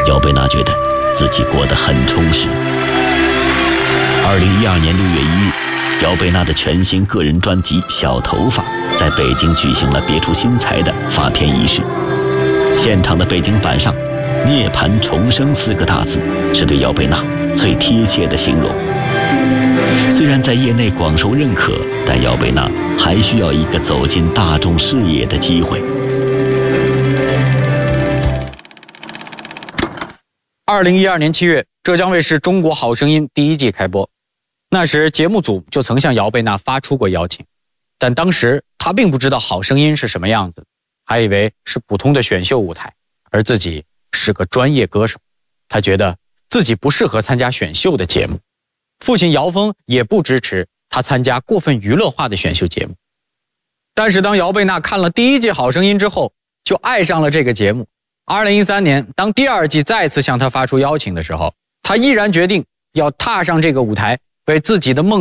姚贝娜觉得自己过得很充实。2012年6月1日，姚贝娜的全新个人专辑《小头发》在北京举行了别出心裁的发片仪式。现场的背景板上“涅槃重生”4个大字是对姚贝娜最贴切的形容。虽然在业内广受认可，但姚贝娜还需要一个走进大众视野的机会。 2012年7月，浙江卫视《中国好声音》第1季开播。那时节目组就曾向姚贝娜发出过邀请，但当时她并不知道《好声音》是什么样子，还以为是普通的选秀舞台，而自己是个专业歌手。她觉得自己不适合参加选秀的节目，父亲姚峰也不支持她参加过分娱乐化的选秀节目。但是当姚贝娜看了第1季《好声音》之后，就爱上了这个节目。2013年，当第2季再次向她发出邀请的时候，她毅然决定要踏上这个舞台，为自己的梦